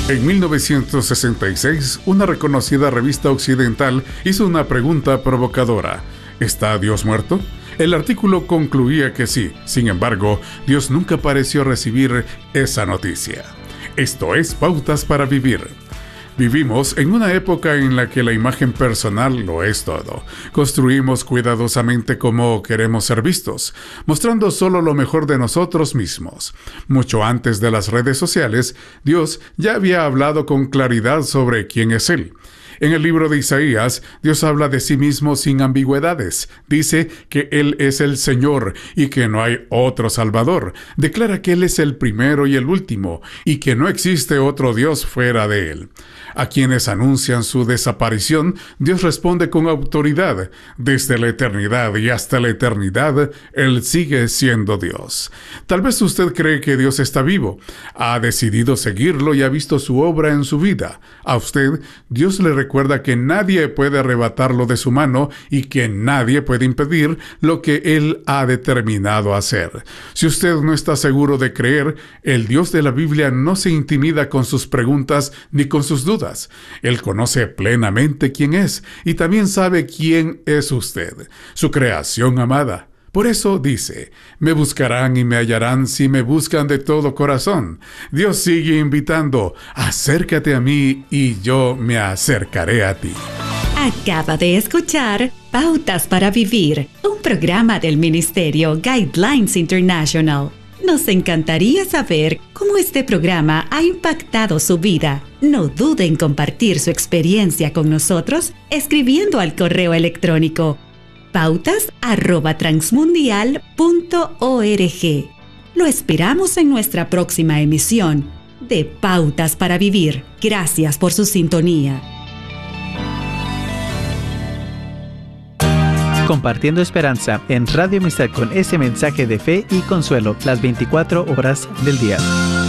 En 1966, una reconocida revista occidental hizo una pregunta provocadora: ¿está Dios muerto? El artículo concluía que sí. Sin embargo, Dios nunca pareció recibir esa noticia. Esto es Pautas para Vivir. Vivimos en una época en la que la imagen personal lo es todo. Construimos cuidadosamente cómo queremos ser vistos, mostrando solo lo mejor de nosotros mismos. Mucho antes de las redes sociales, Dios ya había hablado con claridad sobre quién es Él. En el libro de Isaías, Dios habla de sí mismo sin ambigüedades. Dice que Él es el Señor y que no hay otro Salvador. Declara que Él es el primero y el último y que no existe otro Dios fuera de Él. A quienes anuncian su desaparición, Dios responde con autoridad: desde la eternidad y hasta la eternidad, Él sigue siendo Dios. Tal vez usted cree que Dios está vivo, ha decidido seguirlo y ha visto su obra en su vida. A usted, Dios le recuerda que nadie puede arrebatarlo de su mano y que nadie puede impedir lo que Él ha determinado hacer. Si usted no está seguro de creer, el Dios de la Biblia no se intimida con sus preguntas ni con sus dudas. Él conoce plenamente quién es y también sabe quién es usted, su creación amada. Por eso dice: me buscarán y me hallarán si me buscan de todo corazón. Dios sigue invitando: acércate a mí y yo me acercaré a ti. Acaba de escuchar Pautas para Vivir, un programa del Ministerio Guidelines International. Nos encantaría saber cómo este programa ha impactado su vida. No dude en compartir su experiencia con nosotros escribiendo al correo electrónico pautas@transmundial.org. Lo esperamos en nuestra próxima emisión de Pautas para Vivir. Gracias por su sintonía. Compartiendo esperanza en Radio Amistad, con ese mensaje de fe y consuelo las 24 horas del día.